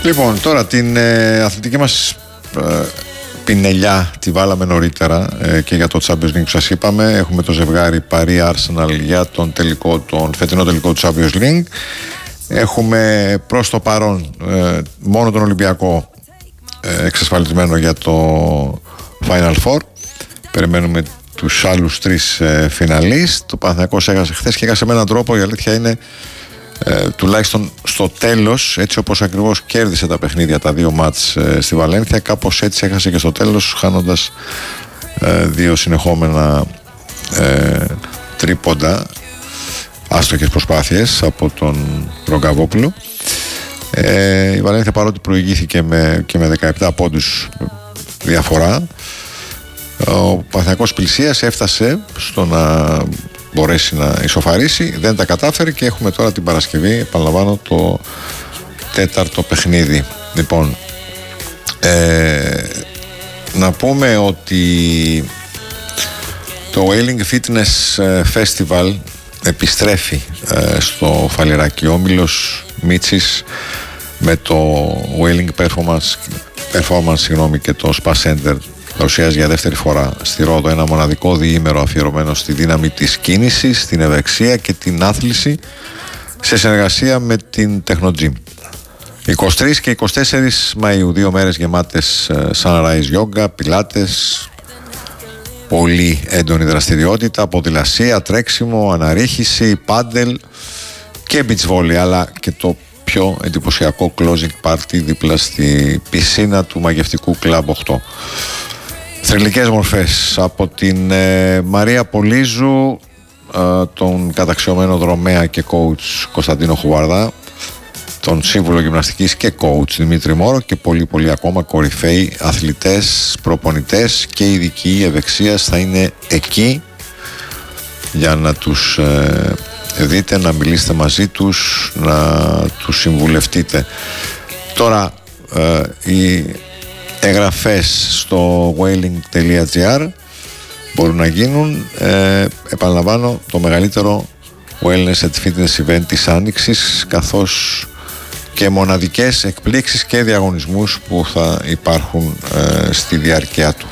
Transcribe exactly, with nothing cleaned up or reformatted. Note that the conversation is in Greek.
Λοιπόν, τώρα την ε, αθλητική μας ε, πινελιά τη βάλαμε νωρίτερα ε, και για το Champions League που σας είπαμε. Έχουμε το ζευγάρι Paris Arsenal για τον, τελικό, τον φετινό τελικό του Champions League. Έχουμε προς το παρόν ε, μόνο τον Ολυμπιακό ε, εξασφαλισμένο για το Final Four. Περιμένουμε τους άλλους τρεις ε, φιναλίστ. Το Παναθηναϊκός έχασε χθες και έχασε με έναν τρόπο, η αλήθεια είναι, ε, τουλάχιστον στο τέλος, έτσι όπως ακριβώς κέρδισε τα παιχνίδια τα δύο μάτς ε, στη Βαλένθια, κάπως έτσι έχασε και στο τέλος, χάνοντας ε, δύο συνεχόμενα ε, τρίποντα, άστοχες προσπάθειες από τον Ρογκαβόπουλο. Ε, η Βαλένθια, παρότι προηγήθηκε με, και με δεκαεπτά πόντους διαφορά, ο Παναθηναϊκός πλησίασε, έφτασε στο να μπορέσει να ισοφαρίσει, δεν τα κατάφερε και έχουμε τώρα την Παρασκευή, επαναλαμβάνω, το τέταρτο παιχνίδι. Λοιπόν, ε, να πούμε ότι το Whaling Fitness Festival επιστρέφει ε, στο Φαλιράκι. Ο Όμιλος Μίτσης με το Whaling Performance, performance συγγνώμη, και το Spa Center παρουσιάζει για δεύτερη φορά στη Ρόδο ένα μοναδικό διήμερο αφιερωμένο στη δύναμη της κίνησης, στην ευεξία και την άθληση σε συνεργασία με την Technogym. εικοστή τρίτη και εικοστή τέταρτη Μαΐου, δύο μέρες γεμάτες sunrise yoga, πιλάτες, πολύ έντονη δραστηριότητα, ποδηλασία, τρέξιμο, αναρρίχηση, πάντελ και beach volley, αλλά και το πιο εντυπωσιακό closing party δίπλα στη πισίνα του μαγευτικού Club οκτώ. Θρυλικές μορφές από την ε, Μαρία Πολύζου, ε, τον καταξιωμένο δρομέα και coach Κωνσταντίνο Χουβαρδά, τον σύμβουλο γυμναστικής και coach Δημήτρη Μόρο και πολλοί πολλοί ακόμα κορυφαίοι αθλητές, προπονητές και ειδικοί ευεξίας θα είναι εκεί για να τους ε, δείτε, να μιλήσετε μαζί τους, να τους συμβουλευτείτε. Τώρα ε, οι εγγραφές στο whaling.gr μπορούν να γίνουν, ε, επαναλαμβάνω, το μεγαλύτερο wellness and fitness event της Άνοιξης, καθώς και μοναδικές εκπλήξεις και διαγωνισμούς που θα υπάρχουν ε, στη διάρκεια του.